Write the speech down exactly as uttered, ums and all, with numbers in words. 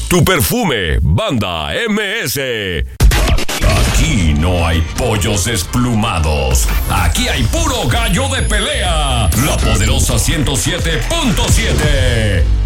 tu perfume, Banda M S. Aquí no hay pollos desplumados. Aquí hay puro gallo de pelea. La Poderosa ciento siete punto siete.